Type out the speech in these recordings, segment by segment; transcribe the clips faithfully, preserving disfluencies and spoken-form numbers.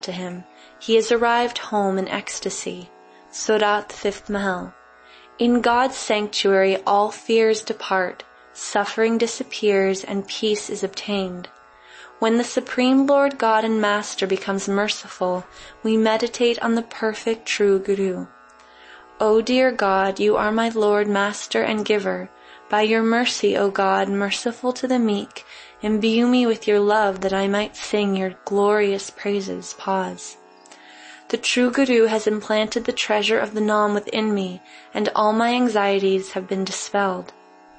to him. He has arrived home in ecstasy. Surat, fifth Mahal. In God's sanctuary all fears depart, suffering disappears, and peace is obtained. When the Supreme Lord God and Master becomes merciful, we meditate on the perfect true Guru. O dear God, you are my Lord, Master, and Giver. By your mercy, O God, merciful to the meek, imbue me with your love that I might sing your glorious praises. Pause. The true Guru has implanted the treasure of the Nam within me, and all my anxieties have been dispelled.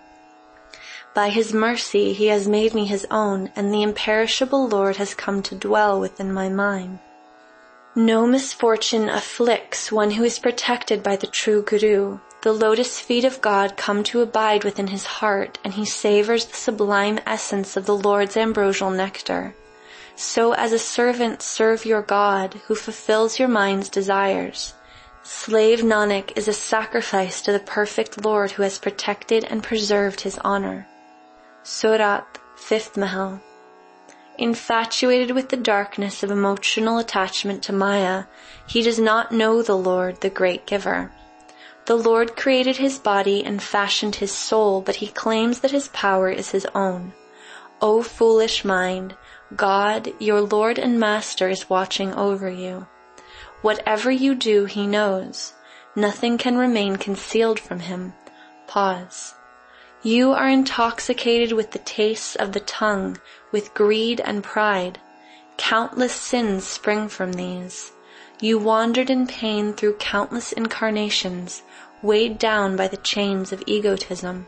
By his mercy he has made me his own, and the imperishable Lord has come to dwell within my mind. No misfortune afflicts one who is protected by the true Guru. The lotus feet of God come to abide within his heart, and he savors the sublime essence of the Lord's ambrosial nectar. So as a servant serve your God, who fulfills your mind's desires. Slave Nanak is a sacrifice to the perfect Lord who has protected and preserved his honor. Surat, fifth Mahal. Infatuated with the darkness of emotional attachment to Maya, he does not know the Lord, the great giver. The Lord created his body and fashioned his soul, but he claims that his power is his own. O foolish mind, God, your Lord and Master, is watching over you. Whatever you do, he knows. Nothing can remain concealed from him. Pause. You are intoxicated with the tastes of the tongue, with greed and pride. Countless sins spring from these. You wandered in pain through countless incarnations, weighed down by the chains of egotism.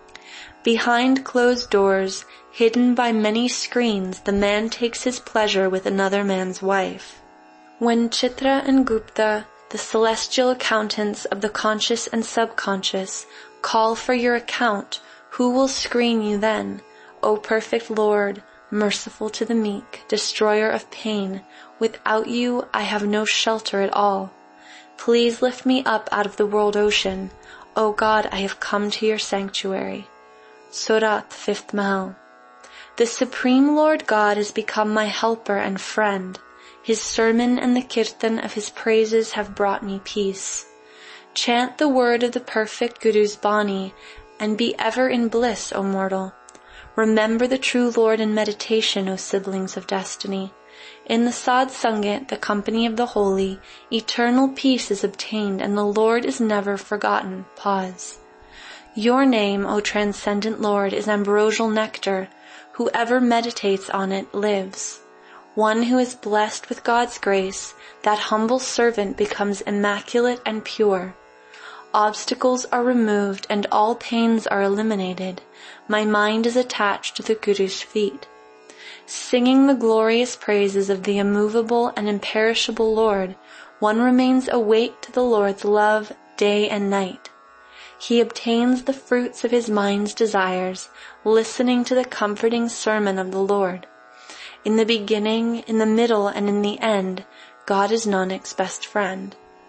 Behind closed doors, hidden by many screens, the man takes his pleasure with another man's wife. When Chitra and Gupta, the celestial accountants of the conscious and subconscious, call for your account, who will screen you then, O perfect Lord, merciful to the meek, destroyer of pain? Without you, I have no shelter at all. Please lift me up out of the world ocean. O God, I have come to your sanctuary. Surat, fifth Mahal. The Supreme Lord God has become my helper and friend. His sermon and the kirtan of his praises have brought me peace. Chant the word of the perfect Guru's Bani, and be ever in bliss, O mortal. Remember the true Lord in meditation, O siblings of destiny. In the Sad Sangat, the company of the holy, eternal peace is obtained, and the Lord is never forgotten. Pause. Your name, O transcendent Lord, is ambrosial nectar. Whoever meditates on it lives. One who is blessed with God's grace, that humble servant becomes immaculate and pure. Obstacles are removed and all pains are eliminated. My mind is attached to the Guru's feet. Singing the glorious praises of the immovable and imperishable Lord, one remains awake to the Lord's love day and night. He obtains the fruits of his mind's desires, listening to the comforting sermon of the Lord. In the beginning, in the middle, and in the end, God is Nanak's best friend.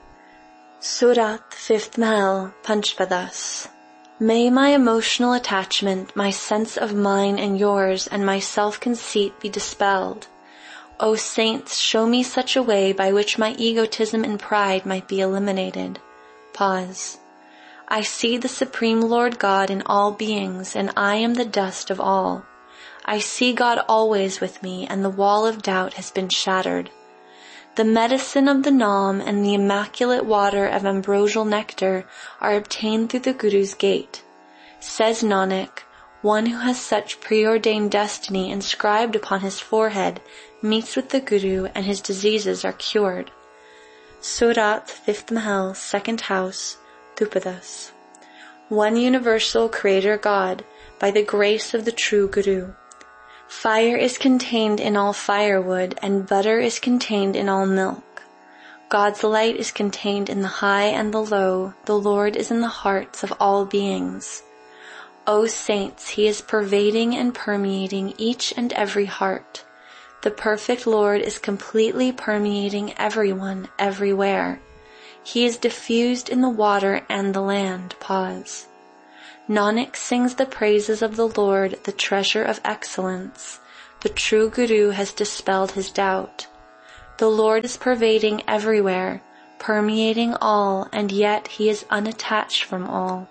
Surat, fifth Mahal, Panchpadas. May my emotional attachment, my sense of mine and yours, and my self-conceit be dispelled. O saints, show me such a way by which my egotism and pride might be eliminated. Pause. I see the Supreme Lord God in all beings, and I am the dust of all. I see God always with me, and the wall of doubt has been shattered. The medicine of the Nam and the immaculate water of ambrosial nectar are obtained through the Guru's gate. Says Nanak, one who has such preordained destiny inscribed upon his forehead meets with the Guru and his diseases are cured. Surat, fifth Mahal, second house, Dhupadas. One universal Creator God, by the grace of the true Guru. Fire is contained in all firewood, and butter is contained in all milk. God's light is contained in the high and the low. The Lord is in the hearts of all beings. O saints, he is pervading and permeating each and every heart. The perfect Lord is completely permeating everyone, everywhere. He is diffused in the water and the land. Pause. Nanak sings the praises of the Lord, the treasure of excellence. The true Guru has dispelled his doubt. The Lord is pervading everywhere, permeating all, and yet he is unattached from all.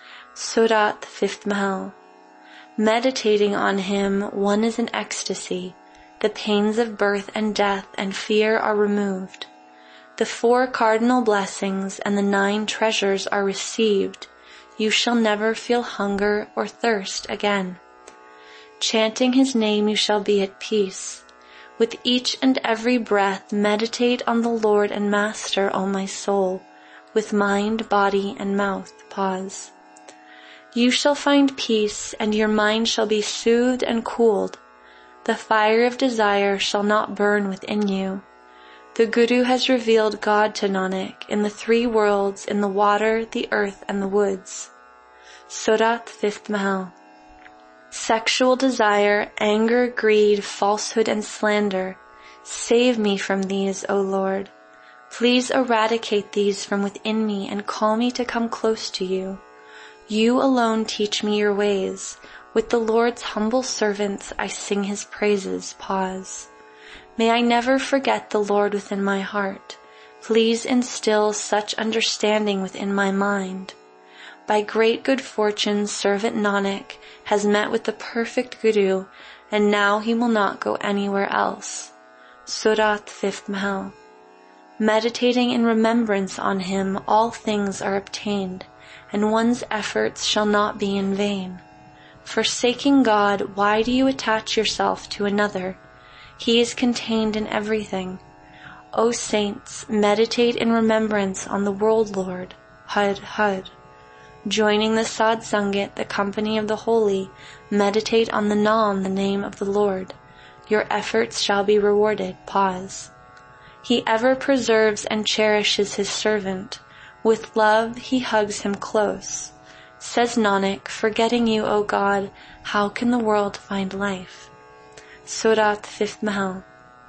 Surat, fifth Mahal. Meditating on him, one is in ecstasy. The pains of birth and death and fear are removed. The four cardinal blessings and the nine treasures are received. You shall never feel hunger or thirst again. Chanting his name, you shall be at peace. With each and every breath, meditate on the Lord and Master, O my soul, with mind, body, and mouth. Pause. You shall find peace, and your mind shall be soothed and cooled. The fire of desire shall not burn within you. The Guru has revealed God to Nanak in the three worlds, in the water, the earth, and the woods. Surat, fifth Mahal. Sexual desire, anger, greed, falsehood, and slander. Save me from these, O Lord. Please eradicate these from within me and call me to come close to you. You alone teach me your ways. With the Lord's humble servants I sing his praises. Pause. May I never forget the Lord within my heart. Please instill such understanding within my mind. By great good fortune, servant Nanak has met with the perfect Guru, and now he will not go anywhere else. Surat, fifth Mahal. Meditating in remembrance on him, all things are obtained, and one's efforts shall not be in vain. Forsaking God, why do you attach yourself to another? He is contained in everything. O saints, meditate in remembrance on the World Lord. Had, had. Joining the Sad Sangat, the company of the holy, meditate on the Naam, the name of the Lord. Your efforts shall be rewarded. Pause. He ever preserves and cherishes his servant. With love he hugs him close. Says Nanak, forgetting you, O God, how can the world find life? Surat, fifth Mahal.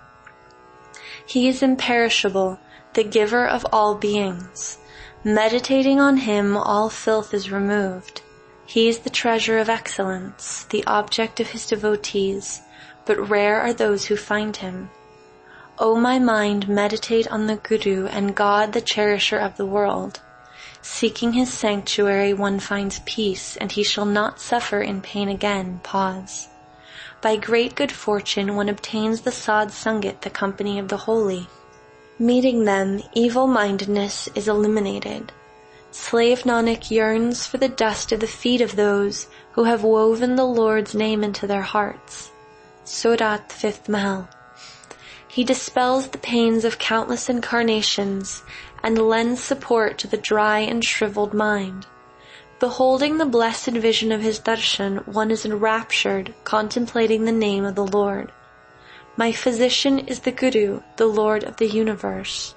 He is imperishable, the giver of all beings. Meditating on him, all filth is removed. He is the treasure of excellence, the object of his devotees, but rare are those who find him. O my mind, meditate on the Guru and God, the cherisher of the world. Seeking his sanctuary, one finds peace, and he shall not suffer in pain again. Pause. By great good fortune, one obtains the Sad Sangat, the company of the holy. Meeting them, evil-mindedness is eliminated. Slave Nanak yearns for the dust of the feet of those who have woven the Lord's name into their hearts. Surat, fifth Mahal. He dispels the pains of countless incarnations and lends support to the dry and shriveled mind. Beholding the blessed vision of his darshan, one is enraptured, contemplating the name of the Lord. My physician is the Guru, the Lord of the universe.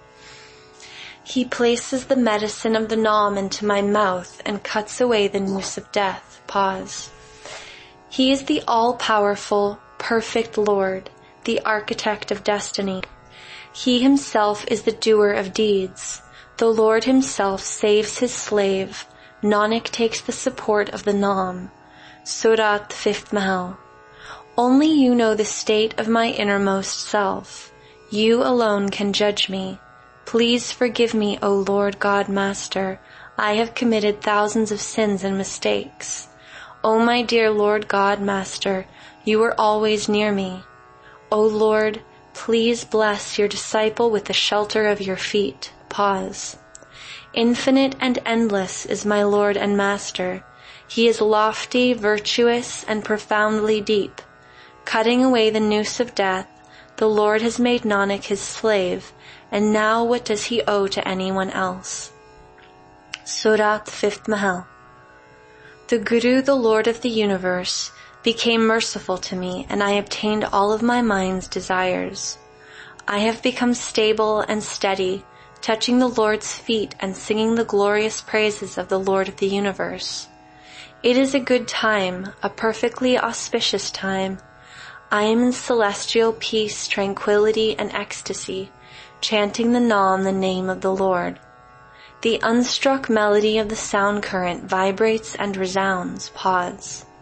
He places the medicine of the Naam into my mouth and cuts away the noose of death. Pause. He is the all-powerful, perfect Lord, the architect of destiny. He himself is the doer of deeds. The Lord himself saves his slave. Nanak takes the support of the Naam. Surat, fifth Mahal. Only you know the state of my innermost self. You alone can judge me. Please forgive me, O Lord God Master. I have committed thousands of sins and mistakes. O my dear Lord God Master, you are always near me. O Lord, please bless your disciple with the shelter of your feet. Pause. Infinite and endless is my Lord and Master. He is lofty, virtuous, and profoundly deep. Cutting away the noose of death, the Lord has made Nanak his slave, and now what does he owe to anyone else? Surat, fifth Mahal. The Guru, the Lord of the universe, became merciful to me, and I obtained all of my mind's desires. I have become stable and steady, touching the Lord's feet and singing the glorious praises of the Lord of the universe. It is a good time, a perfectly auspicious time. I am in celestial peace, tranquility, and ecstasy, chanting the Naam, the name of the Lord. The unstruck melody of the sound current vibrates and resounds. Pause.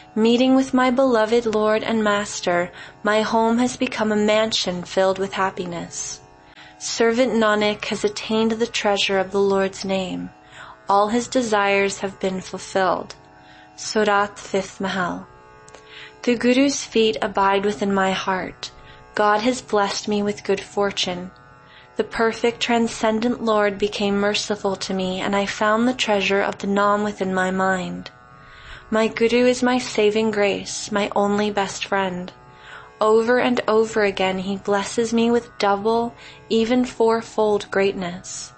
Meeting with my beloved Lord and Master, my home has become a mansion filled with happiness. Servant Nanak has attained the treasure of the Lord's name. All his desires have been fulfilled. Surat Fifth Mahal. The Guru's feet abide within my heart. God has blessed me with good fortune. The perfect transcendent Lord became merciful to me, and I found the treasure of the Nam within my mind. My Guru is my saving grace, my only best friend. Over and over again he blesses me with double, even fourfold greatness.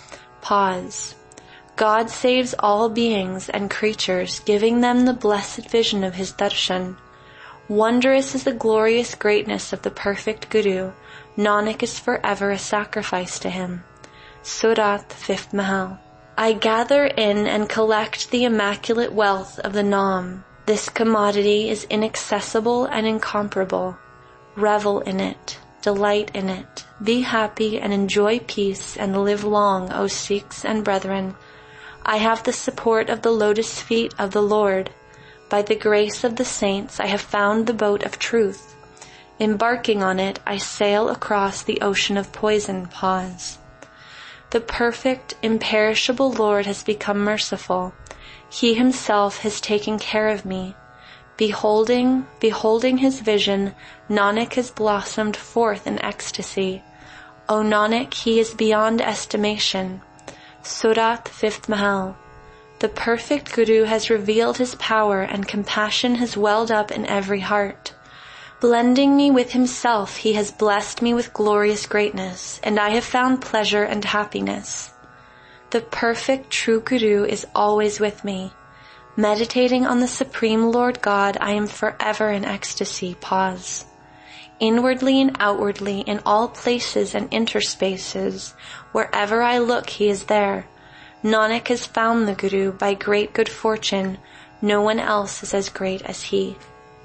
Pause. God saves all beings and creatures, giving them the blessed vision of his darshan. Wondrous is the glorious greatness of the perfect Guru. Nanak is forever a sacrifice to him. Surat Fifth Mahal. I gather in and collect the immaculate wealth of the Nam. This commodity is inaccessible and incomparable. Revel in it, delight in it, be happy and enjoy peace and live long, O Sikhs and brethren. I have the support of the lotus feet of the Lord. By the grace of the saints I have found the boat of truth. Embarking on it, I sail across the ocean of poison. Pause. The perfect, imperishable Lord has become merciful. He himself has taken care of me. Beholding, beholding his vision, Nanak has blossomed forth in ecstasy. O Nanak, he is beyond estimation. Surat Fifth Mahal. The perfect Guru has revealed his power, and compassion has welled up in every heart. Blending me with himself, he has blessed me with glorious greatness, and I have found pleasure and happiness. The perfect true Guru is always with me. Meditating on the Supreme Lord God, I am forever in ecstasy. Pause. Inwardly and outwardly, in all places and interspaces, wherever I look, he is there. Nanak has found the Guru by great good fortune. No one else is as great as he.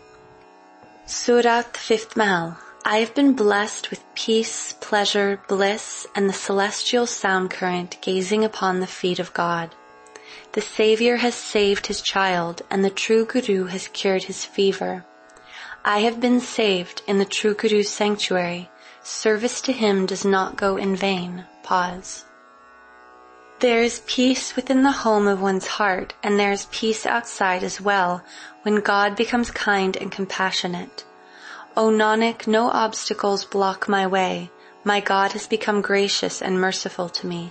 Surat Fifth Mahal. I have been blessed with peace, pleasure, bliss, and the celestial sound current gazing upon the feet of God. The Savior has saved his child, and the true Guru has cured his fever. I have been saved in the true Guru's sanctuary. Service to him does not go in vain. Pause. There is peace within the home of one's heart, and there is peace outside as well, when God becomes kind and compassionate. O Nanak, no obstacles block my way. My God has become gracious and merciful to me.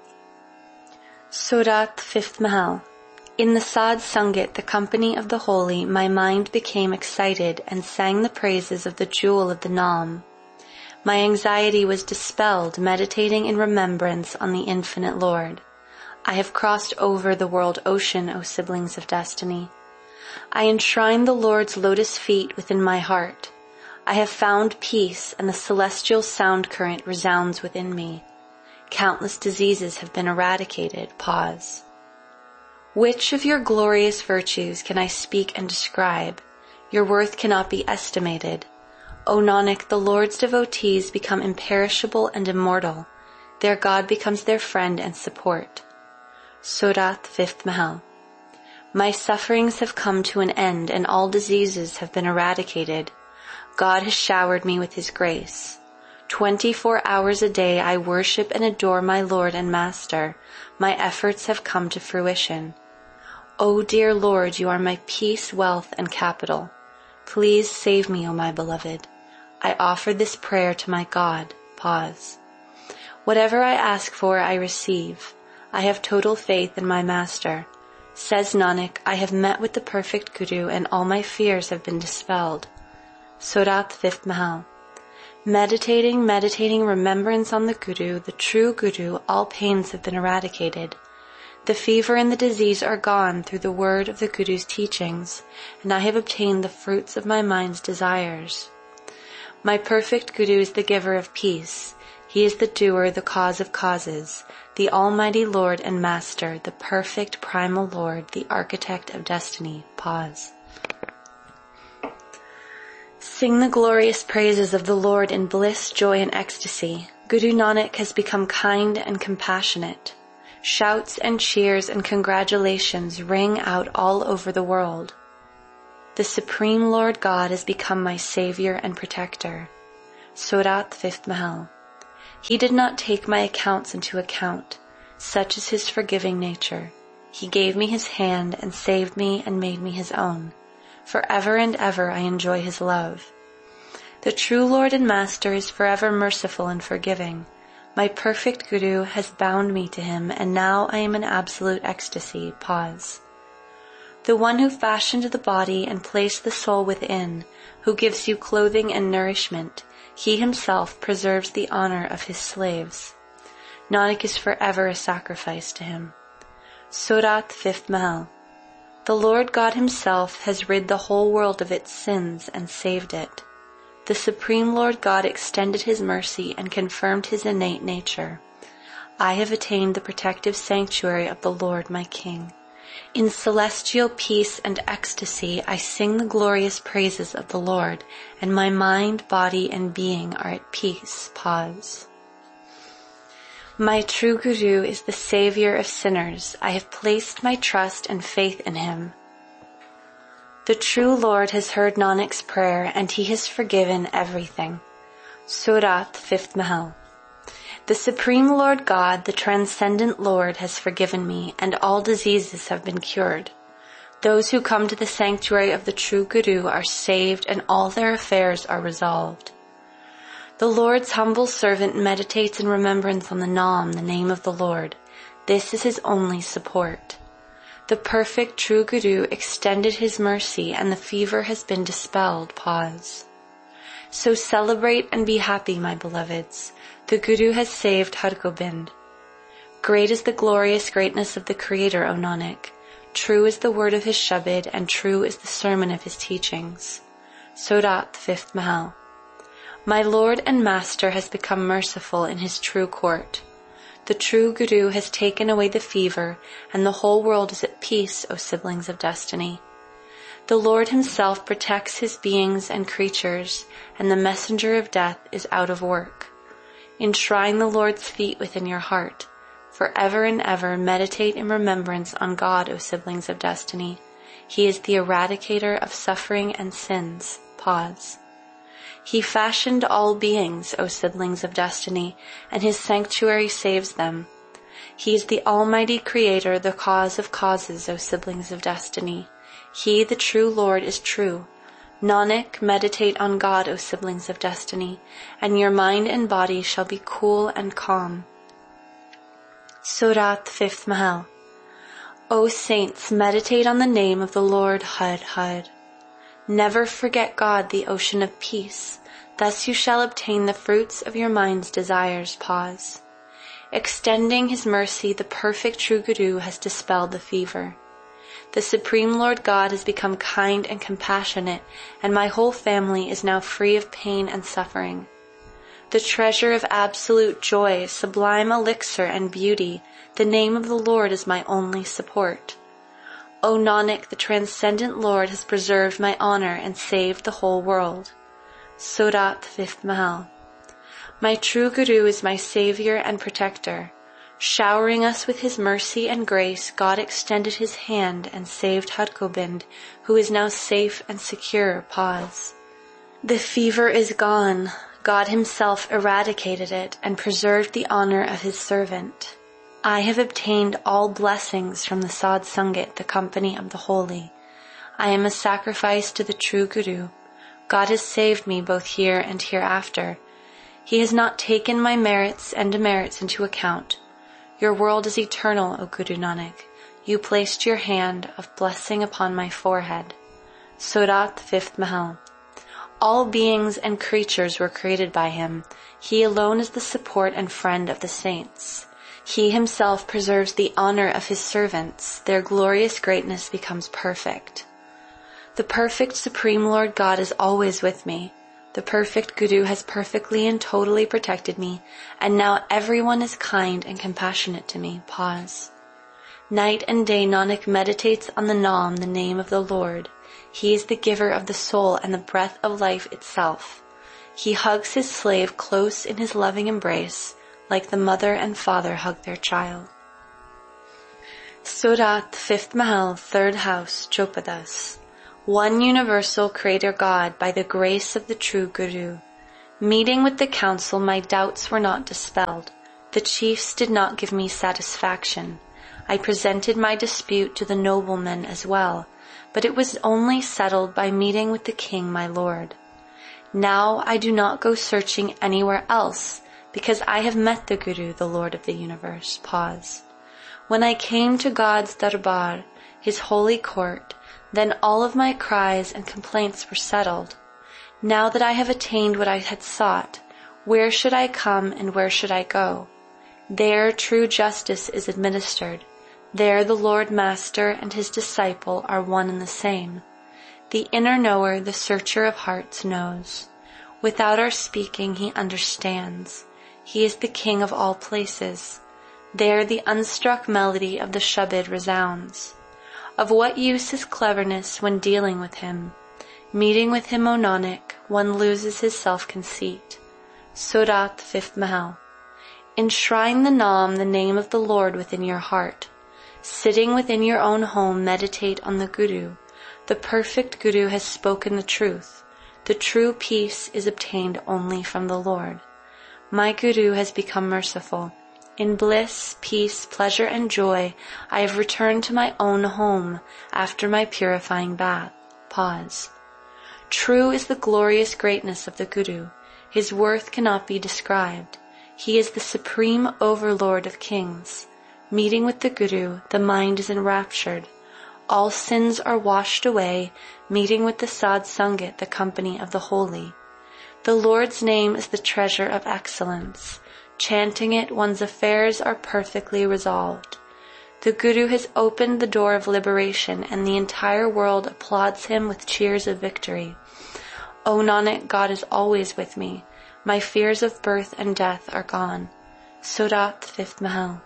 Surat Fifth Mahal. In the Sad Sangat, the company of the holy, my mind became excited and sang the praises of the jewel of the Nam. My anxiety was dispelled, meditating in remembrance on the infinite Lord. I have crossed over the world ocean, O siblings of destiny. I enshrine the Lord's lotus feet within my heart. I have found peace, and the celestial sound current resounds within me. Countless diseases have been eradicated. Pause. Which of your glorious virtues can I speak and describe? Your worth cannot be estimated. O Nanak, the Lord's devotees become imperishable and immortal. Their God becomes their friend and support. Surat Fifth Mahal. My sufferings have come to an end, and all diseases have been eradicated. God has showered me with his grace. Twenty-four hours a day I worship and adore my Lord and Master. My efforts have come to fruition. O dear Lord, you are my peace, wealth, and capital. Please save me, O my beloved. I offer this prayer to my God. Pause. Whatever I ask for, I receive. I have total faith in my Master. Says Nanak, I have met with the perfect Guru, and all my fears have been dispelled. Surat Fifth Mahal. Meditating, meditating remembrance on the Guru, the true Guru, all pains have been eradicated. The fever and the disease are gone through the word of the Guru's teachings, and I have obtained the fruits of my mind's desires. My perfect Guru is the giver of peace. He is the doer, the cause of causes, the Almighty Lord and Master, the perfect primal Lord, the architect of destiny. Pause. Sing the glorious praises of the Lord in bliss, joy, and ecstasy. Guru Nanak has become kind and compassionate. Shouts and cheers and congratulations ring out all over the world. The Supreme Lord God has become my savior and protector. Surat, fifth Mahal. He did not take my accounts into account. Such is his forgiving nature. He gave me his hand and saved me and made me his own. Forever and ever I enjoy his love. The true Lord and Master is forever merciful and forgiving. My perfect Guru has bound me to him, and now I am in absolute ecstasy. Pause. The one who fashioned the body and placed the soul within, who gives you clothing and nourishment, he himself preserves the honor of his slaves. Nanak is forever a sacrifice to him. Surat, fifth Mahal. The Lord God himself has rid the whole world of its sins and saved it. The Supreme Lord God extended his mercy and confirmed his innate nature. I have attained the protective sanctuary of the Lord my King. In celestial peace and ecstasy I sing the glorious praises of the Lord, and my mind, body, and being are at peace. Pause. My true Guru is the savior of sinners. I have placed my trust and faith in him. The true Lord has heard Nanak's prayer, and he has forgiven everything. Surat, fifth Mahal. The Supreme Lord God, the Transcendent Lord, has forgiven me, and all diseases have been cured. Those who come to the sanctuary of the true Guru are saved, and all their affairs are resolved. The Lord's humble servant meditates in remembrance on the Naam, the name of the Lord. This is his only support. The perfect true Guru extended his mercy, and the fever has been dispelled. Pause. So celebrate and be happy, my beloveds. The Guru has saved Har Gobind. Great is the glorious greatness of the Creator, O Nanak. True is the word of his Shabad, and true is the sermon of his teachings. Surat, fifth Mahal. My Lord and Master has become merciful in his true court. The true Guru has taken away the fever, and the whole world is at peace, O siblings of destiny. The Lord himself protects his beings and creatures, and the messenger of death is out of work. Enshrine the Lord's feet within your heart. Forever and ever meditate in remembrance on God, O siblings of destiny. He is the eradicator of suffering and sins. Pause. He fashioned all beings, O siblings of destiny, and his sanctuary saves them. He is the Almighty Creator, the cause of causes, O siblings of destiny. He, the true Lord, is true. Nanak, meditate on God, O siblings of destiny, and your mind and body shall be cool and calm. Surat, fifth Mahal. O saints, meditate on the name of the Lord Har Har. Never forget God, the ocean of peace. Thus you shall obtain the fruits of your mind's desires. Pause. Extending his mercy, the perfect true Guru has dispelled the fever. The Supreme Lord God has become kind and compassionate, and my whole family is now free of pain and suffering. The treasure of absolute joy, sublime elixir and beauty, the name of the Lord is my only support. O Nanak, the Transcendent Lord has preserved my honor and saved the whole world. Surat, fifth Mahal. My true Guru is my savior and protector. Showering us with his mercy and grace, God extended his hand and saved Har Gobind, who is now safe and secure. Pause. The fever is gone. God himself eradicated it and preserved the honor of his servant. I have obtained all blessings from the Sadh Sangat, the company of the holy. I am a sacrifice to the true Guru. God has saved me both here and hereafter. He has not taken my merits and demerits into account. Your world is eternal, O Guru Nanak. You placed your hand of blessing upon my forehead. Surat, fifth Mahal. All beings and creatures were created by him. He alone is the support and friend of the saints. He himself preserves the honor of his servants. Their glorious greatness becomes perfect. The perfect Supreme Lord God is always with me. The perfect Guru has perfectly and totally protected me, and now everyone is kind and compassionate to me. Pause. Night and day Nanak meditates on the Naam, the name of the Lord. He is the giver of the soul and the breath of life itself. He hugs his slave close in his loving embrace, like the mother and father hug their child. Surat, fifth Mahal, third house, Chopadas. one universal Creator God by the grace of the true Guru. Meeting with the council, my doubts were not dispelled. The chiefs did not give me satisfaction. I presented my dispute to the noblemen as well, but it was only settled by meeting with the king, my lord. Now I do not go searching anywhere else, because I have met the Guru, the Lord of the universe. Pause. When I came to God's darbar, his holy court, then all of my cries and complaints were settled. Now that I have attained what I had sought, where should I come and where should I go? There true justice is administered. There the Lord Master and his disciple are one and the same. The inner knower, the searcher of hearts, knows. Without our speaking, he understands. He is the king of all places. There the unstruck melody of the Shabad resounds. Of what use is cleverness when dealing with him? Meeting with him, O Nanak, one loses his self-conceit. Surat, fifth Mahal. Enshrine the Naam, the name of the Lord, within your heart. Sitting within your own home, meditate on the Guru. The perfect Guru has spoken the truth. The true peace is obtained only from the Lord. My Guru has become merciful. In bliss, peace, pleasure, and joy, I have returned to my own home after my purifying bath. Pause. True is the glorious greatness of the Guru. His worth cannot be described. He is the supreme overlord of kings. Meeting with the Guru, the mind is enraptured. All sins are washed away, meeting with the Sad Sangat, the company of the holy. The Lord's name is the treasure of excellence. Chanting it, one's affairs are perfectly resolved. The Guru has opened the door of liberation, and the entire world applauds him with cheers of victory. O Nanak, God is always with me. My fears of birth and death are gone. Surat, fifth Mahal.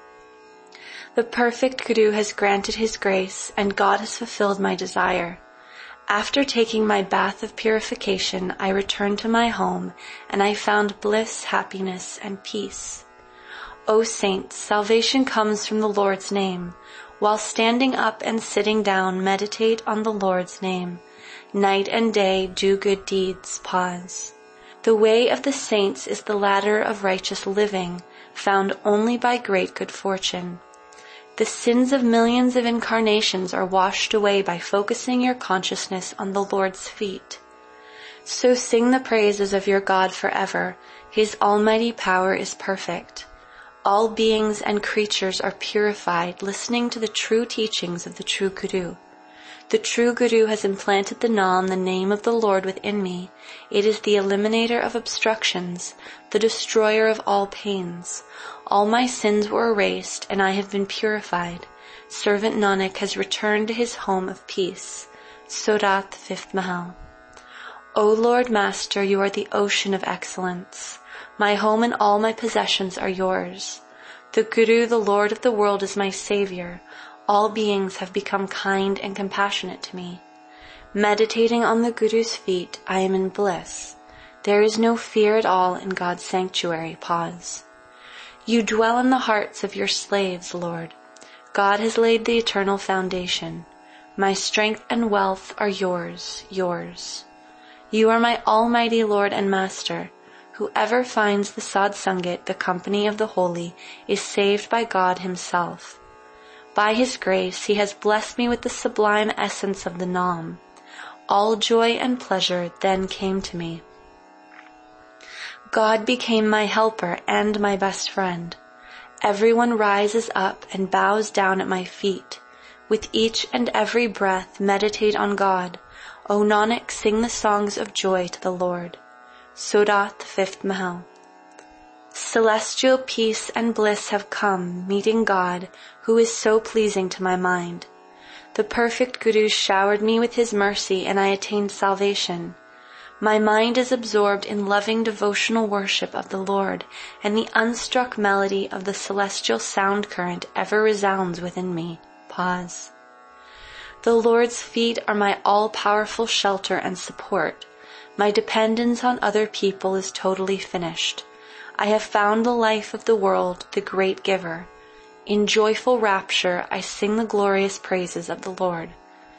The perfect Guru has granted his grace, and God has fulfilled my desire. After taking my bath of purification, I returned to my home, and I found bliss, happiness, and peace. O saints, salvation comes from the Lord's name. While standing up and sitting down, meditate on the Lord's name. Night and day, do good deeds. Pause. The way of the saints is the ladder of righteous living, found only by great good fortune. The sins of millions of incarnations are washed away by focusing your consciousness on the Lord's feet. So sing the praises of your God forever. His almighty power is perfect. All beings and creatures are purified, listening to the true teachings of the true Guru. The true Guru has implanted the Naam, the name of the Lord, within me. It is the eliminator of obstructions, the destroyer of all pains. All my sins were erased, and I have been purified. Servant Nanak has returned to his home of peace. Surat, fifth Mahal. O Lord Master, you are the ocean of excellence. My home and all my possessions are yours. The Guru, the Lord of the world, is my savior. All beings have become kind and compassionate to me. Meditating on the Guru's feet, I am in bliss. There is no fear at all in God's sanctuary. Pause. You dwell in the hearts of your slaves, Lord. God has laid the eternal foundation. My strength and wealth are yours, yours. You are my almighty Lord and Master. Whoever finds the Sad Sangat, the company of the holy, is saved by God himself. By his grace, he has blessed me with the sublime essence of the Naam. All joy and pleasure then came to me. God became my helper and my best friend. Everyone rises up and bows down at my feet. With each and every breath, meditate on God. O Nanak, sing the songs of joy to the Lord. Surat, fifth Mahal. Celestial peace and bliss have come, meeting God, who is so pleasing to my mind. The perfect Guru showered me with his mercy, and I attained salvation. My mind is absorbed in loving devotional worship of the Lord, and the unstruck melody of the celestial sound current ever resounds within me. Pause. The Lord's feet are my all-powerful shelter and support. My dependence on other people is totally finished. I have found the life of the world, the great giver. In joyful rapture, I sing the glorious praises of the Lord.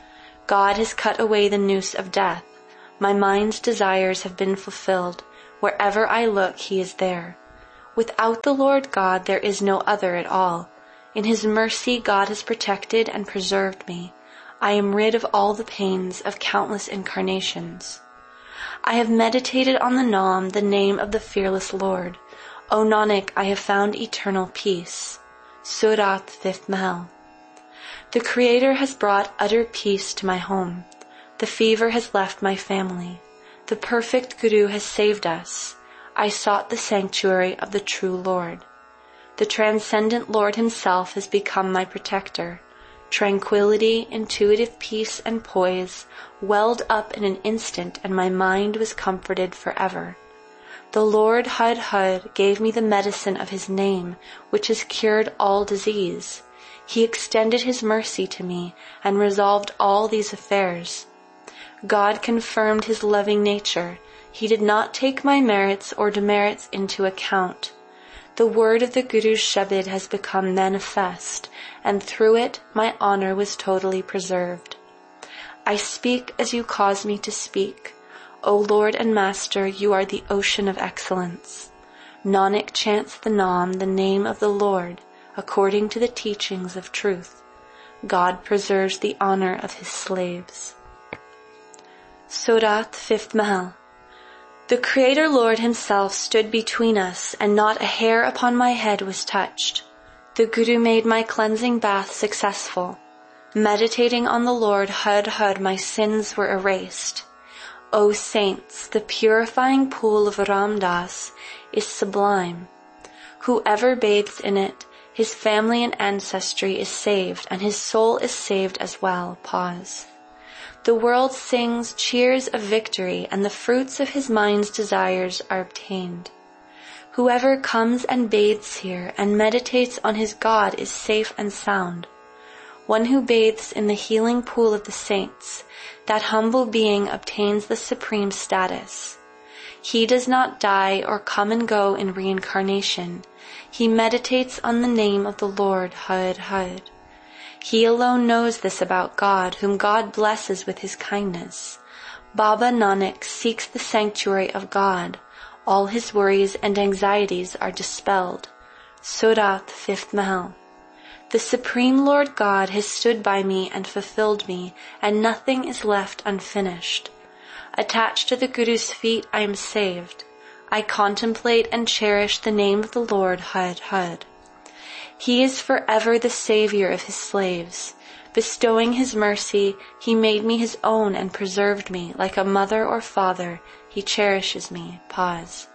God has cut away the noose of death. My mind's desires have been fulfilled. Wherever I look, he is there. Without the Lord God, there is no other at all. In his mercy, God has protected and preserved me. I am rid of all the pains of countless incarnations. I have meditated on the Naam, the name of the fearless Lord. O Nanak, I have found eternal peace. Surat, fifth Mahal. The Creator has brought utter peace to my home. The fever has left my family. The perfect Guru has saved us. I sought the sanctuary of the true Lord. The transcendent Lord himself has become my protector. Tranquility, intuitive peace, and poise welled up in an instant, and my mind was comforted forever. The Lord Hud Hud gave me the medicine of his name, which has cured all disease. He extended his mercy to me and resolved all these affairs. God confirmed his loving nature. He did not take my merits or demerits into account. The word of the Guru's Shabad has become manifest, and through it my honor was totally preserved. I speak as you cause me to speak. O Lord and Master, you are the ocean of excellence. Nanak chants the Naam, the name of the Lord, according to the teachings of truth. God preserves the honor of his slaves. Surat, fifth Mahal. The Creator Lord himself stood between us, and not a hair upon my head was touched. The Guru made my cleansing bath successful. Meditating on the Lord Hud Hud, my sins were erased. O saints, the purifying pool of Ram Das is sublime. Whoever bathes in it, his family and ancestry is saved, and his soul is saved as well. Pause. The world sings cheers of victory, and the fruits of his mind's desires are obtained. Whoever comes and bathes here and meditates on his God is safe and sound. One who bathes in the healing pool of the saints, that humble being obtains the supreme status. He does not die or come and go in reincarnation. He meditates on the name of the Lord Hud Hud. He alone knows this about God, whom God blesses with his kindness. Baba Nanak seeks the sanctuary of God. All his worries and anxieties are dispelled. Surat, fifth Mahal. The Supreme Lord God has stood by me and fulfilled me, and nothing is left unfinished. Attached to the Guru's feet, I am saved. I contemplate and cherish the name of the Lord Hud Hud. He is forever the savior of his slaves. Bestowing his mercy, he made me his own and preserved me. Like a mother or father, he cherishes me. Pause.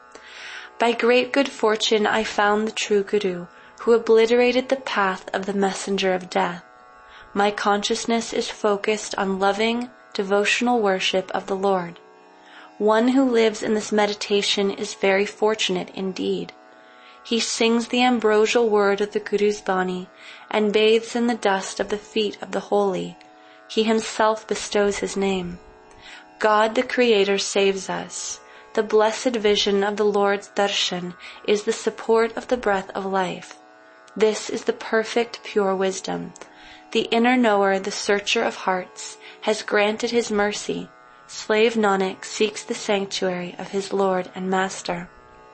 By great good fortune, I found the true Guru, who obliterated the path of the messenger of death. My consciousness is focused on loving, devotional worship of the Lord. One who lives in this meditation is very fortunate indeed. He sings the ambrosial word of the Guru's Bani and bathes in the dust of the feet of the holy. He himself bestows his name. God the Creator saves us. The blessed vision of the Lord's darshan is the support of the breath of life. This is the perfect pure wisdom. The inner knower, the searcher of hearts, has granted his mercy. Slave Nanak seeks the sanctuary of his Lord and Master.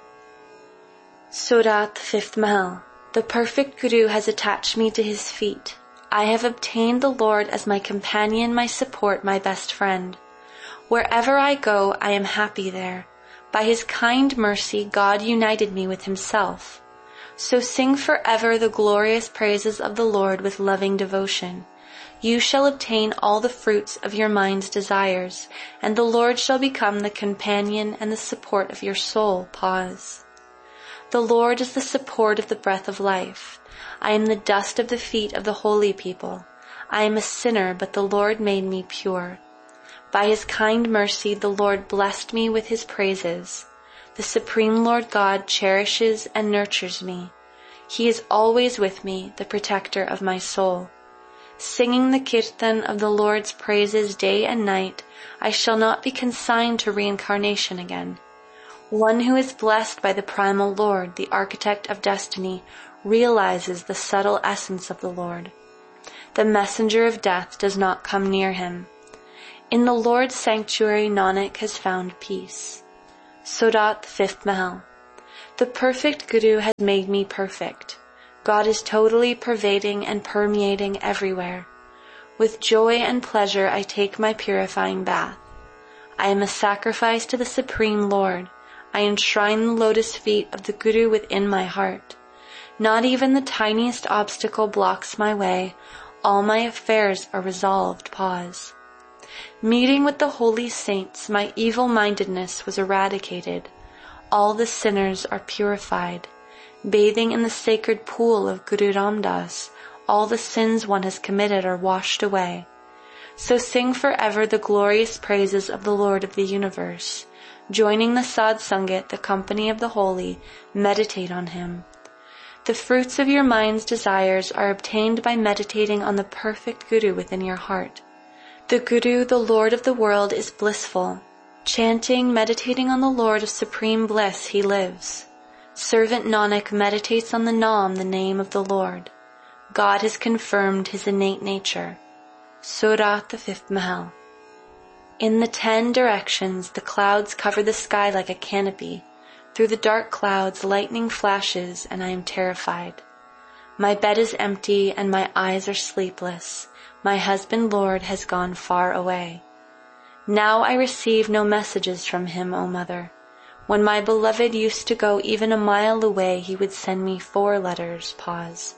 Surat, fifth Mahal. The perfect Guru has attached me to his feet. I have obtained the Lord as my companion, my support, my best friend. Wherever I go, I am happy there. By his kind mercy, God united me with himself. So sing forever the glorious praises of the Lord with loving devotion. You shall obtain all the fruits of your mind's desires, and the Lord shall become the companion and the support of your soul. Pause. The Lord is the support of the breath of life. I am the dust of the feet of the holy people. I am a sinner, but the Lord made me pure. By his kind mercy, the Lord blessed me with his praises. The Supreme Lord God cherishes and nurtures me. He is always with me, the protector of my soul. Singing the kirtan of the Lord's praises day and night, I shall not be consigned to reincarnation again. One who is blessed by the primal Lord, the architect of destiny, realizes the subtle essence of the Lord. The messenger of death does not come near him. In the Lord's sanctuary Nanak has found peace. Sodat, fifth Mahal. The perfect Guru has made me perfect. God is totally pervading and permeating everywhere. With joy and pleasure I take my purifying bath. I am a sacrifice to the Supreme Lord. I enshrine the lotus feet of the Guru within my heart. Not even the tiniest obstacle blocks my way. All my affairs are resolved. Pause. Meeting with the holy saints, my evil-mindedness was eradicated. All the sinners are purified. Bathing in the sacred pool of Guru Ram Das, all the sins one has committed are washed away. So sing forever the glorious praises of the Lord of the universe. Joining the Sad Sangat, the company of the holy, meditate on him. The fruits of your mind's desires are obtained by meditating on the perfect Guru within your heart. The Guru, the Lord of the world, is blissful. Chanting, meditating on the Lord of supreme bliss, he lives. Servant Nanak meditates on the Naam, the name of the Lord. God has confirmed his innate nature. Surat, the fifth Mahal. In the ten directions, the clouds cover the sky like a canopy. Through the dark clouds, lightning flashes, and I am terrified. My bed is empty, and my eyes are sleepless. My husband Lord has gone far away. Now I receive no messages from him, O Mother. When my beloved used to go even a mile away, he would send me four letters. Pause.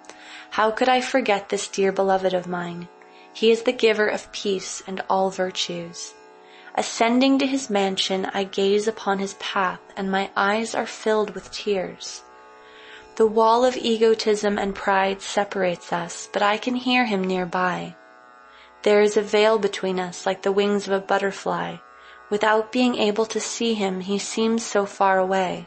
How could I forget this dear beloved of mine? He is the giver of peace and all virtues. Ascending to his mansion, I gaze upon his path, and my eyes are filled with tears. The wall of egotism and pride separates us, but I can hear him nearby. There is a veil between us like the wings of a butterfly. Without being able to see him, he seems so far away.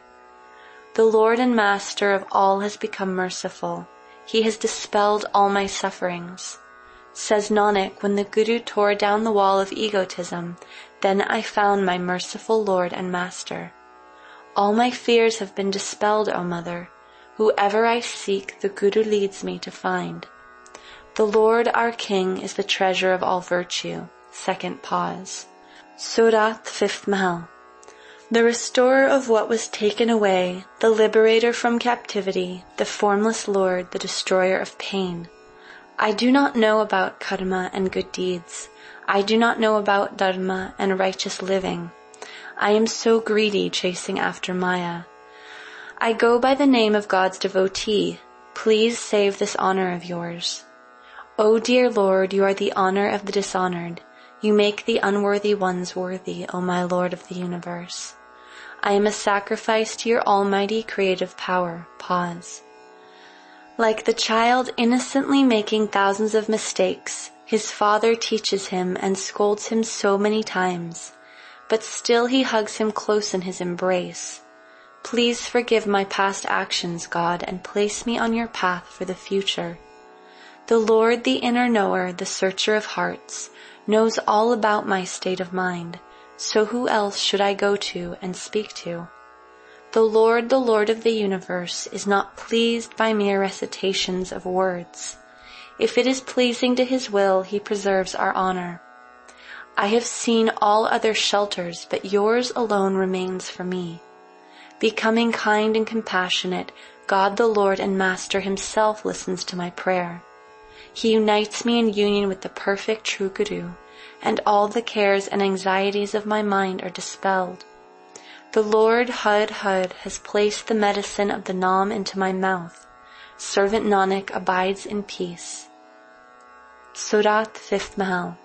The Lord and Master of all has become merciful. He has dispelled all my sufferings. Says Nanak, when the Guru tore down the wall of egotism, then I found my merciful Lord and Master. All my fears have been dispelled, O Mother. Whoever I seek, the Guru leads me to find. The Lord, our King, is the treasure of all virtue. Second pause. Surat, fifth Mahal. The restorer of what was taken away, the liberator from captivity, the formless Lord, the destroyer of pain. I do not know about karma and good deeds. I do not know about dharma and righteous living. I am so greedy chasing after Maya. I go by the name of God's devotee. Please save this honor of yours. O dear Lord, you are the honor of the dishonored. You make the unworthy ones worthy, O my Lord of the universe. I am a sacrifice to your almighty creative power. Pause. Like the child innocently making thousands of mistakes, his father teaches him and scolds him so many times, but still he hugs him close in his embrace. Please forgive my past actions, God, and place me on your path for the future. The Lord, the inner knower, the searcher of hearts, knows all about my state of mind, so who else should I go to and speak to? The Lord, the Lord of the universe, is not pleased by mere recitations of words. If it is pleasing to his will, he preserves our honor. I have seen all other shelters, but yours alone remains for me. Becoming kind and compassionate, God the Lord and Master himself listens to my prayer. He unites me in union with the perfect true Guru, and all the cares and anxieties of my mind are dispelled. The Lord Hud Hud has placed the medicine of the Naam into my mouth. Servant Nanak abides in peace. Surat, fifth Mahal.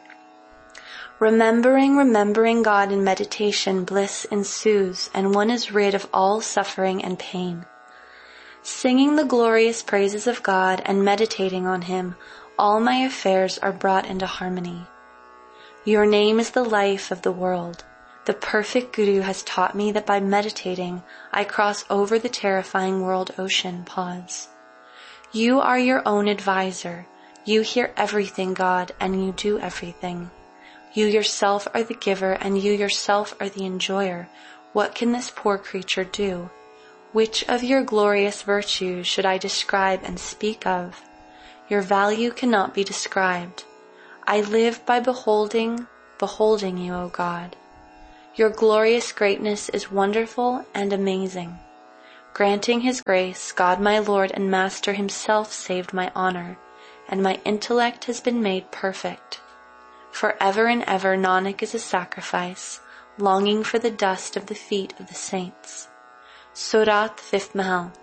Remembering, remembering God in meditation, bliss ensues, and one is rid of all suffering and pain. Singing the glorious praises of God and meditating on him, all my affairs are brought into harmony. Your name is the life of the world. The perfect Guru has taught me that by meditating, I cross over the terrifying world ocean. Pause. You are your own advisor. You hear everything, God, and you do everything. You yourself are the giver, and you yourself are the enjoyer. What can this poor creature do? Which of your glorious virtues should I describe and speak of? Your value cannot be described. I live by beholding, beholding you, O God. Your glorious greatness is wonderful and amazing. Granting his grace, God my Lord and Master himself saved my honor, and my intellect has been made perfect. Forever and ever Nanak is a sacrifice, longing for the dust of the feet of the saints. Surat, fifth Mahal.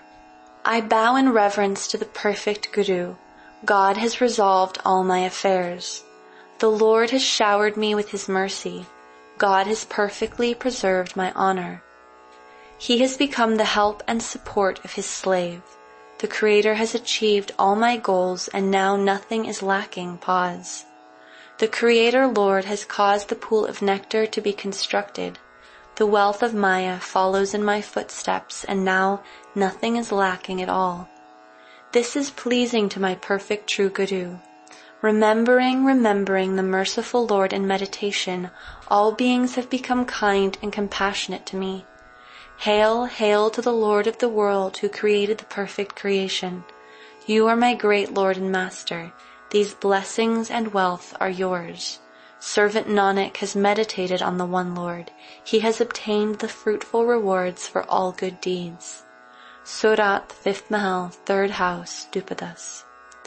I bow in reverence to the perfect Guru. God has resolved all my affairs. The Lord has showered me with his mercy. God has perfectly preserved my honor. He has become the help and support of his slave. The Creator has achieved all my goals, and now nothing is lacking. Pause. The Creator Lord has caused the pool of nectar to be constructed. The wealth of Maya follows in my footsteps, and now nothing is lacking at all. This is pleasing to my perfect true Guru. Remembering, remembering the merciful Lord in meditation, all beings have become kind and compassionate to me. Hail, hail to the Lord of the world who created the perfect creation. You are my great Lord and Master. These blessings and wealth are yours. Servant Nanak has meditated on the one Lord. He has obtained the fruitful rewards for all good deeds. Surat, fifth Mahal, third house, Dupadas.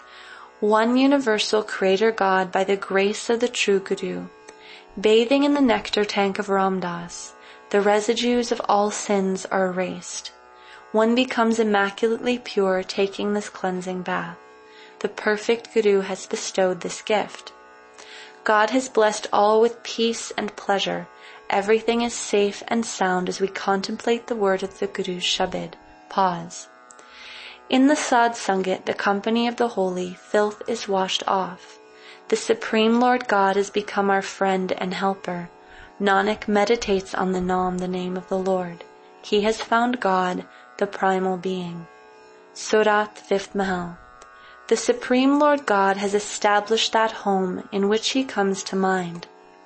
One universal Creator God by the grace of the true Guru. Bathing in the nectar tank of Ramdas, the residues of all sins are erased. One becomes immaculately pure taking this cleansing bath. The perfect Guru has bestowed this gift. God has blessed all with peace and pleasure. Everything is safe and sound as we contemplate the word of the Guru's Shabad. Pause. In the Sad Sangat, the company of the holy, filth is washed off. The Supreme Lord God has become our friend and helper. Nanak meditates on the Naam, the name of the Lord. He has found God, the primal being. Surat, fifth Mahal. The Supreme Lord God has established that home in which he comes to mind.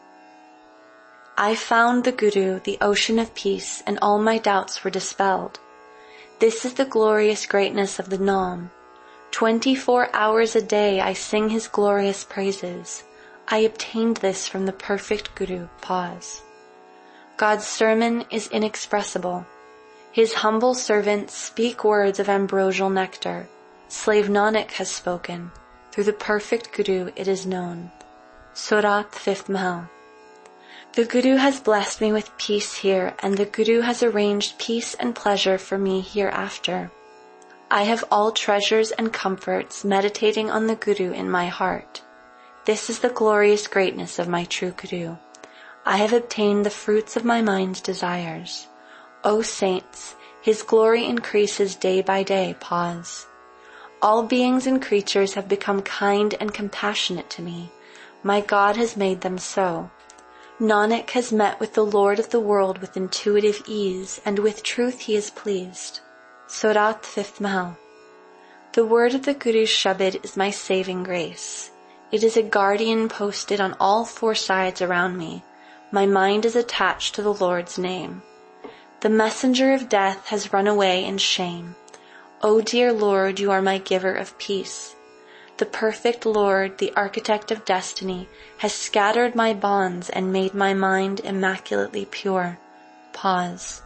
I found the Guru, the ocean of peace, and all my doubts were dispelled. This is the glorious greatness of the Naam. Twenty-four hours a day I sing his glorious praises. I obtained this from the perfect Guru. Pause. God's sermon is inexpressible. His humble servants speak words of ambrosial nectar. Slave Nanak has spoken. Through the perfect Guru it is known. Surat, fifth Mahal. The Guru has blessed me with peace here, and the Guru has arranged peace and pleasure for me hereafter. I have all treasures and comforts meditating on the Guru in my heart. This is the glorious greatness of my true Guru. I have obtained the fruits of my mind's desires. O saints, his glory increases day by day. Pause. All beings and creatures have become kind and compassionate to me. My God has made them so. Nanak has met with the Lord of the world with intuitive ease, and with truth he is pleased. Surat, fifth Mahal. The word of the Guru's Shabad is my saving grace. It is a guardian posted on all four sides around me. My mind is attached to the Lord's name. The messenger of death has run away in shame. O dear Lord, you are my giver of peace. The perfect Lord, the architect of destiny, has scattered my bonds and made my mind immaculately pure. Pause.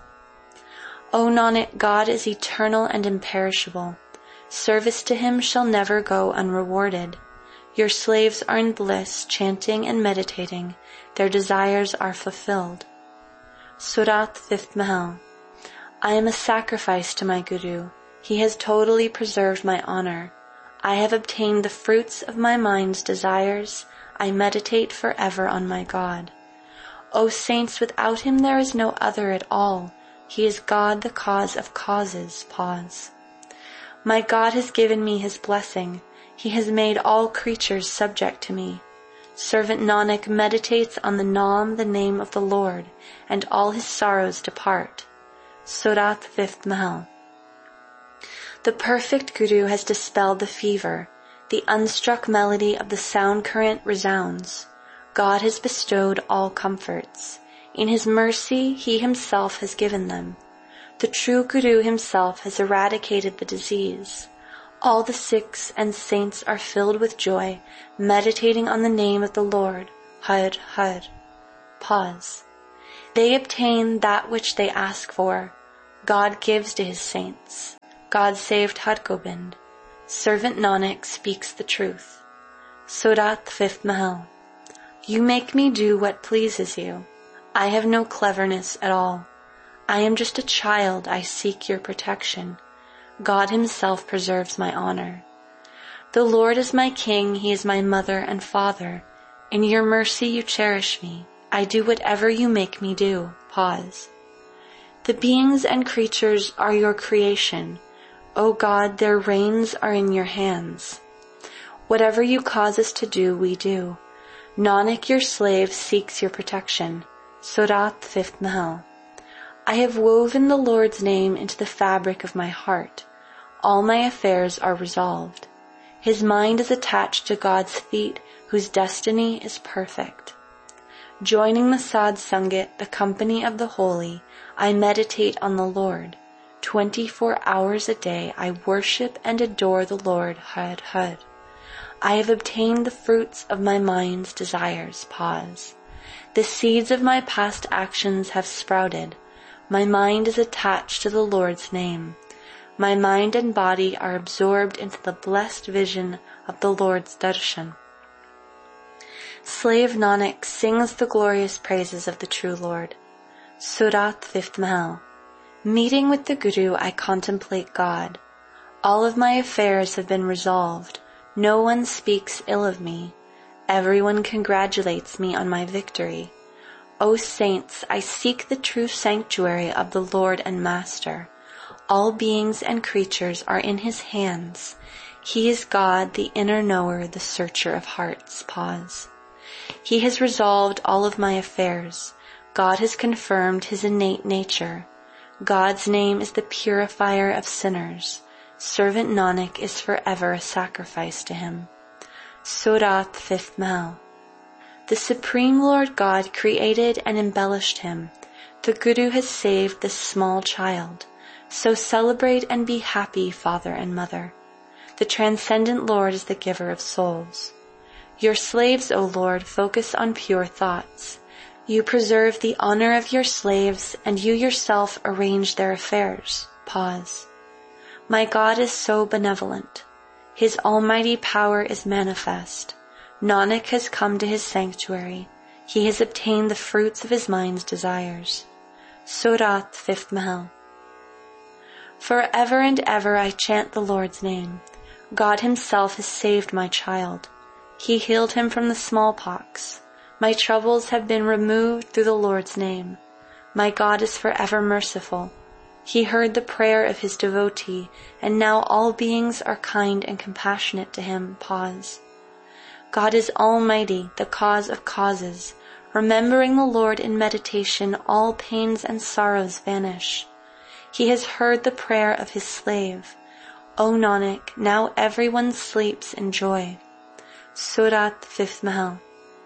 O Nanak, God is eternal and imperishable. Service to him shall never go unrewarded. Your slaves are in bliss, chanting and meditating. Their desires are fulfilled. Surat, fifth Mahal. I am a sacrifice to my Guru. He has totally preserved my honor. I have obtained the fruits of my mind's desires. I meditate forever on my God. O saints, without him there is no other at all. He is God, the cause of causes. Pause. My God has given me his blessing. He has made all creatures subject to me. Servant Nanak meditates on the Naam, the name of the Lord, and all his sorrows depart. Surat, fifth Mahal. The perfect Guru has dispelled the fever. The unstruck melody of the sound current resounds. God has bestowed all comforts. In his mercy, he himself has given them. The true Guru himself has eradicated the disease. All the Sikhs and saints are filled with joy, meditating on the name of the Lord, Har Har. Pause. They obtain that which they ask for. God gives to his saints. God saved Har Gobind. Servant Nanak speaks the truth. Surat fifth Mahal. You make me do what pleases you. I have no cleverness at all. I am just a child, I seek your protection. God himself preserves my honor. The Lord is my king, he is my mother and father. In your mercy you cherish me. I do whatever you make me do. Pause. The beings and creatures are your creation. O God, their reins are in your hands. Whatever you cause us to do, we do. Nanak, your slave, seeks your protection. Surat fifth Mahal. I have woven the Lord's name into the fabric of my heart. All my affairs are resolved. His mind is attached to God's feet, whose destiny is perfect. Joining the Sad Sangat, the company of the holy, I meditate on the Lord. Twenty-four hours a day I worship and adore the Lord, Har Har. I have obtained the fruits of my mind's desires. Pause. The seeds of my past actions have sprouted. My mind is attached to the Lord's name. My mind and body are absorbed into the blessed vision of the Lord's darshan. Slave Nanak sings the glorious praises of the true Lord. Surat fifth Mahal. Meeting with the Guru, I contemplate God. All of my affairs have been resolved. No one speaks ill of me. Everyone congratulates me on my victory. O saints, I seek the true sanctuary of the Lord and Master. All beings and creatures are in his hands. He is God, the inner knower, the searcher of hearts. Pause. He has resolved all of my affairs. God has confirmed his innate nature. God's name is the purifier of sinners. Servant Nanak is forever a sacrifice to him. Surat fifth Mahal. The Supreme Lord God created and embellished him. The Guru has saved this small child. So celebrate and be happy, father and mother. The transcendent Lord is the giver of souls. Your slaves, O Lord, focus on pure thoughts. You preserve the honor of your slaves, and you yourself arrange their affairs. Pause. My God is so benevolent. His almighty power is manifest. Nanak has come to his sanctuary. He has obtained the fruits of his mind's desires. Surat fifth Mahal. Forever and ever I chant the Lord's name. God himself has saved my child. He healed him from the smallpox. My troubles have been removed through the Lord's name. My God is forever merciful. He heard the prayer of his devotee, and now all beings are kind and compassionate to him. Pause. God is almighty, the cause of causes. Remembering the Lord in meditation, all pains and sorrows vanish. He has heard the prayer of his slave. O Nanak, now everyone sleeps in joy. Surat fifth Mahal.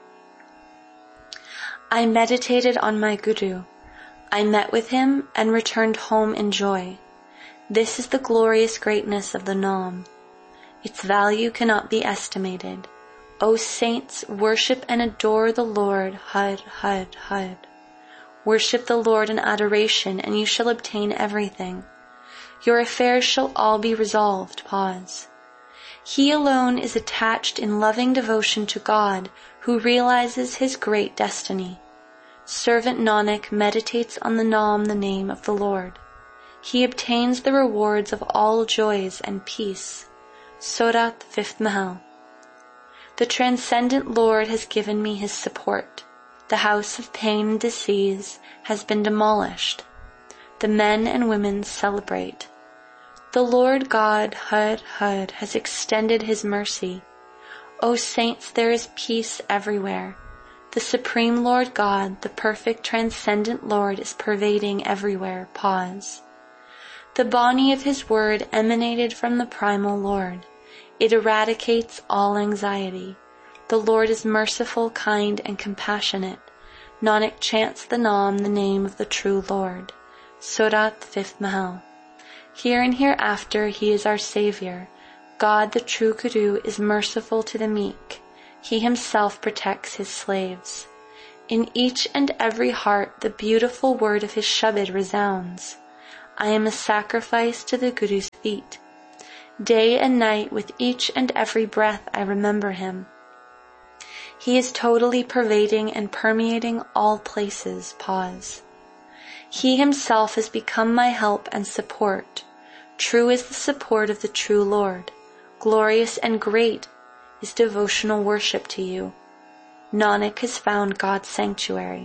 I meditated on my Guru. I met with him and returned home in joy. This is the glorious greatness of the Naam. Its value cannot be estimated. O saints, worship and adore the Lord, Har Har Har. Worship the Lord in adoration, and you shall obtain everything. Your affairs shall all be resolved. Pause. He alone is attached in loving devotion to God, who realizes his great destiny. Servant Nanak meditates on the Naam, the name of the Lord. He obtains the rewards of all joys and peace. Surat fifth Mahal. The transcendent Lord has given me his support. The house of pain and disease has been demolished. The men and women celebrate. The Lord God, Har Har, has extended his mercy. O saints, there is peace everywhere. The Supreme Lord God, the perfect transcendent Lord, is pervading everywhere. Pause. The Bani of his word emanated from the primal Lord. It eradicates all anxiety. The Lord is merciful, kind, and compassionate. Nanak chants the Naam, the name of the true Lord. Surat fifth Mahal. Here and hereafter he is our Savior. God, the true Guru, is merciful to the meek. He himself protects his slaves. In each and every heart the beautiful word of his Shabad resounds. I am a sacrifice to the Guru's feet. Day and night with each and every breath I remember him. He is totally pervading and permeating all places. Pause. He himself has become my help and support. True is the support of the true Lord. Glorious and great is devotional worship to you. Nanak has found God's sanctuary.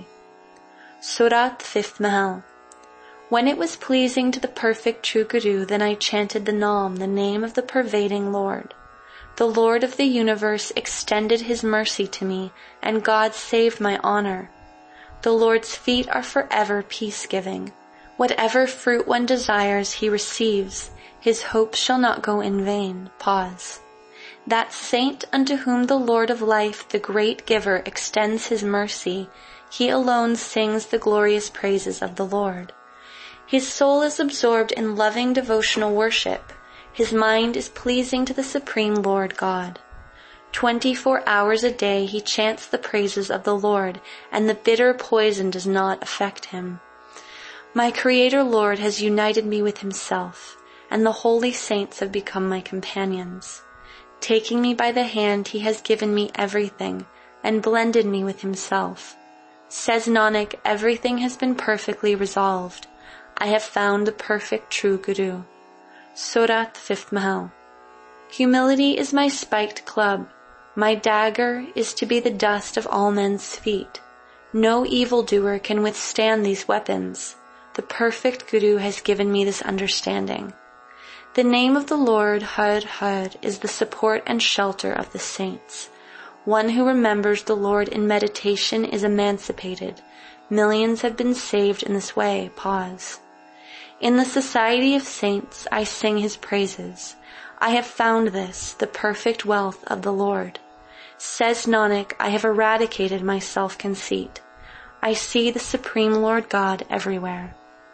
Surat fifth Mahal. When it was pleasing to the perfect true Guru, then I chanted the Naam, the name of the pervading Lord. The Lord of the universe extended his mercy to me, and God saved my honor. The Lord's feet are forever peace-giving. Whatever fruit one desires, he receives. His hope shall not go in vain. Pause. That saint unto whom the Lord of life, the great giver, extends his mercy, he alone sings the glorious praises of the Lord. His soul is absorbed in loving devotional worship. His mind is pleasing to the Supreme Lord God. Twenty-four hours a day he chants the praises of the Lord, and the bitter poison does not affect him. My Creator Lord has united me with himself, and the holy saints have become my companions. Taking me by the hand, he has given me everything, and blended me with himself. Says Nanak, everything has been perfectly resolved. I have found the perfect true Guru. Surat fifth Mahal. Humility is my spiked club. My dagger is to be the dust of all men's feet. No evildoer can withstand these weapons. The perfect Guru has given me this understanding. The name of the Lord, Har Har, is the support and shelter of the saints. One who remembers the Lord in meditation is emancipated. Millions have been saved in this way. Pause. In the society of saints, I sing his praises. I have found this, the perfect wealth of the Lord. Says Nanak, I have eradicated my self-conceit. I see the Supreme Lord God everywhere.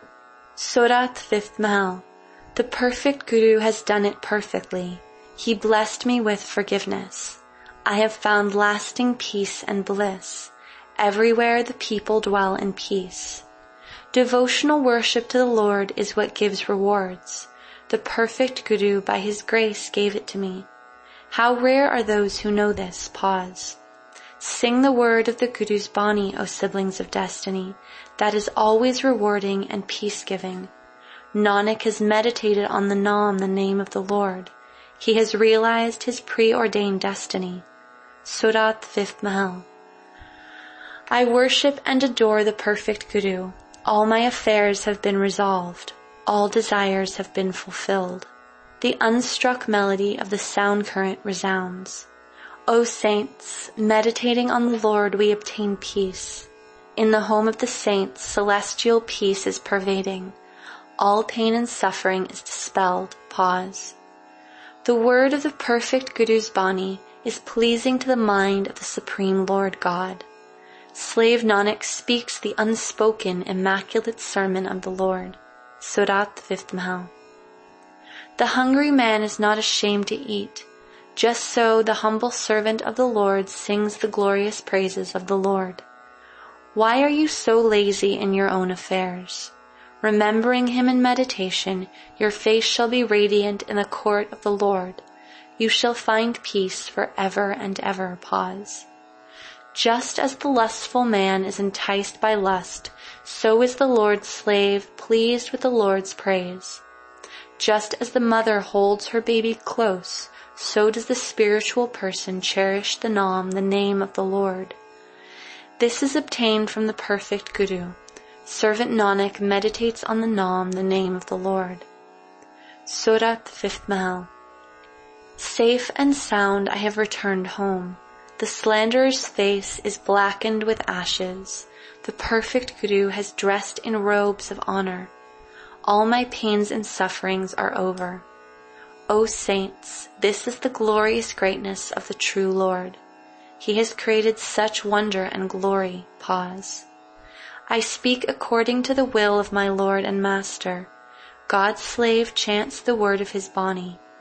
Surat fifth Mahal. The perfect Guru has done it perfectly. He blessed me with forgiveness. I have found lasting peace and bliss. Everywhere the people dwell in peace. Devotional worship to the Lord is what gives rewards. The perfect Guru by his grace gave it to me. How rare are those who know this. Pause. Sing the word of the Guru's Bani, O siblings of destiny. That is always rewarding and peace-giving. Nanak has meditated on the Naam, the name of the Lord. He has realized his preordained destiny. Surat fifth Mahal. I worship and adore the perfect Guru. All my affairs have been resolved. All desires have been fulfilled. The unstruck melody of the sound current resounds. O saints, meditating on the Lord we obtain peace. In the home of the saints, celestial peace is pervading. All pain and suffering is dispelled. Pause. The word of the perfect Guru's Bani is pleasing to the mind of the Supreme Lord God. Slave Nanak speaks the unspoken, immaculate sermon of the Lord. Surat fifth Mahal. The hungry man is not ashamed to eat. Just so the humble servant of the Lord sings the glorious praises of the Lord. Why are you so lazy in your own affairs? Remembering him in meditation, your face shall be radiant in the court of the Lord. You shall find peace for ever and ever. Pause. Just as the lustful man is enticed by lust, so is the Lord's slave pleased with the Lord's praise. Just as the mother holds her baby close, so does the spiritual person cherish the Naam, the name of the Lord. This is obtained from the perfect Guru. Servant Nanak meditates on the Naam, the name of the Lord. Surat fifth Mahal. Safe and sound I have returned home. The slanderer's face is blackened with ashes. The perfect Guru has dressed in robes of honor. All my pains and sufferings are over. O saints, this is the glorious greatness of the true Lord. He has created such wonder and glory. Pause. I speak according to the will of my Lord and Master. God's slave chants the word of his Bani.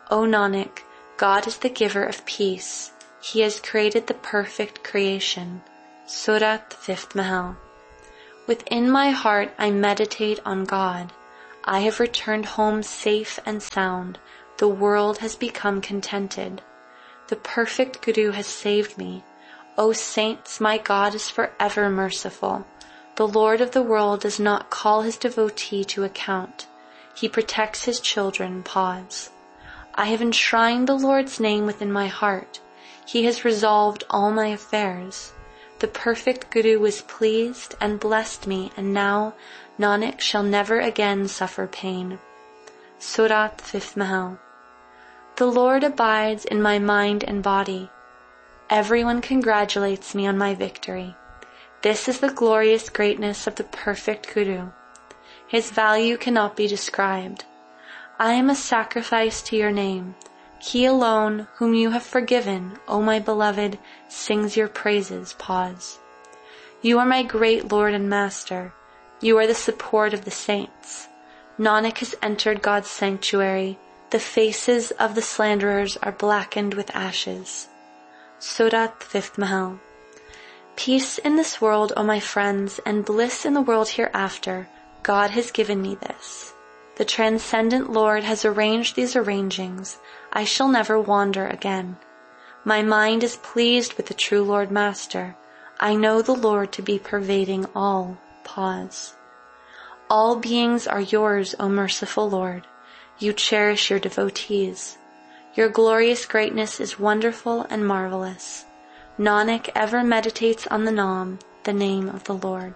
O Nanak, God is the giver of peace. He has created the perfect creation. Surat fifth Mahal. Within my heart I meditate on God. I have returned home safe and sound. The world has become contented. The perfect Guru has saved me. O saints, my God is forever merciful. The Lord of the world does not call his devotee to account. He protects his children. Pause. I have enshrined the Lord's name within my heart. He has resolved all my affairs. The perfect Guru was pleased and blessed me, and now Nanak shall never again suffer pain. Surat fifth Mahal. The Lord abides in my mind and body. Everyone congratulates me on my victory. This is the glorious greatness of the perfect Guru. His value cannot be described. I am a sacrifice to your name. He alone, whom you have forgiven, O my beloved, sings your praises. Pause. You are my great Lord and Master. You are the support of the saints. Nanak has entered God's sanctuary. The faces of the slanderers are blackened with ashes. Surat fifth Mahal. Peace in this world, O my friends, and bliss in the world hereafter. God has given me this. The transcendent Lord has arranged these arrangings. I shall never wander again. My mind is pleased with the true Lord Master. I know the Lord to be pervading all. Pause. All beings are yours, O merciful Lord. You cherish your devotees. Your glorious greatness is wonderful and marvelous. Nanak ever meditates on the Naam, the name of the Lord.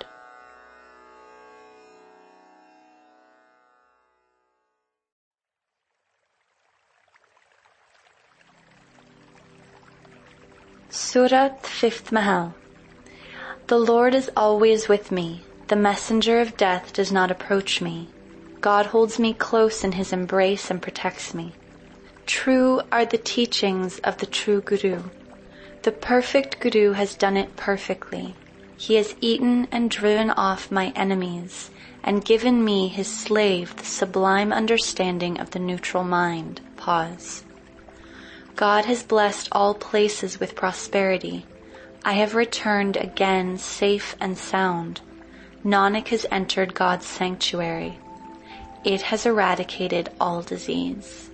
Surat fifth Mahal. The Lord is always with me. The messenger of death does not approach me. God holds me close in his embrace and protects me. True are the teachings of the true Guru. The perfect Guru has done it perfectly. He has eaten and driven off my enemies and given me his slave the sublime understanding of the neutral mind. Pause. God has blessed all places with prosperity. I have returned again safe and sound. Nanak has entered God's sanctuary. It has eradicated all disease.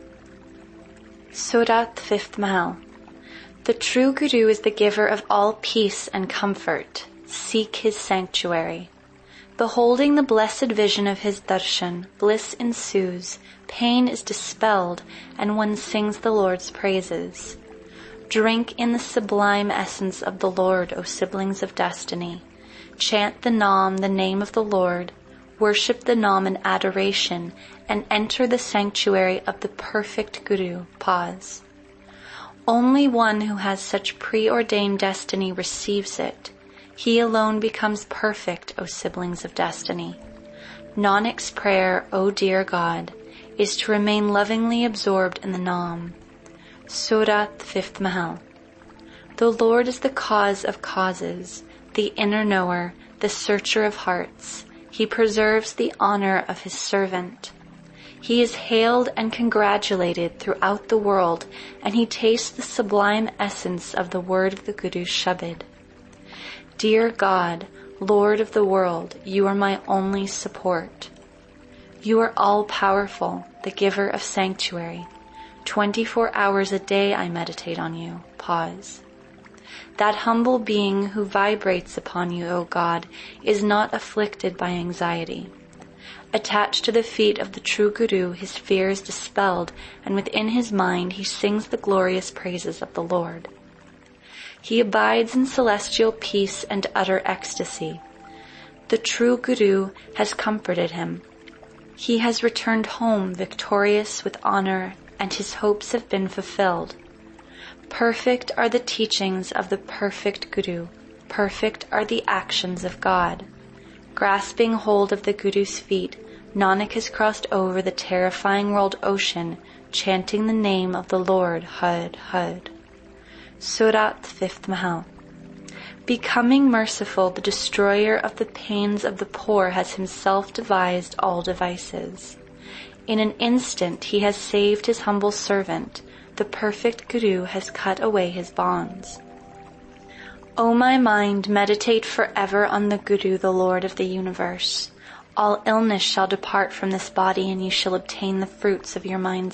Surat fifth Mahal. The true Guru is the giver of all peace and comfort. Seek his sanctuary. Beholding the blessed vision of his darshan, bliss ensues, pain is dispelled, and one sings the Lord's praises. Drink in the sublime essence of the Lord, O siblings of destiny. Chant the Naam, the name of the Lord. Worship the Naam in adoration, and enter the sanctuary of the perfect Guru. Pause. Only one who has such preordained destiny receives it. He alone becomes perfect, O siblings of destiny. Nanak's prayer, O dear God, is to remain lovingly absorbed in the Naam. Surat fifth Mahal. The Lord is the cause of causes, the inner knower, the searcher of hearts. He preserves the honor of his servant. He is hailed and congratulated throughout the world, and he tastes the sublime essence of the word of the Guru's Shabad. Dear God, Lord of the world, you are my only support. You are all-powerful, the giver of sanctuary. Twenty-four hours a day I meditate on you. Pause. That humble being who vibrates upon you, O God, is not afflicted by anxiety. Attached to the feet of the true Guru, his fear is dispelled, and within his mind he sings the glorious praises of the Lord. He abides in celestial peace and utter ecstasy. The true Guru has comforted him. He has returned home victorious with honor, and his hopes have been fulfilled. Perfect are the teachings of the perfect Guru. Perfect are the actions of God. Grasping hold of the Guru's feet, Nanak has crossed over the terrifying world ocean, chanting the name of the Lord, Hud, Hud. Surat fifth Mahal. Becoming merciful, the destroyer of the pains of the poor has himself devised all devices. In an instant he has saved his humble servant. The perfect Guru has cut away his bonds. O my mind, meditate forever on the Guru, the Lord of the universe. All illness shall depart from this body, and you shall obtain the fruits of your mind's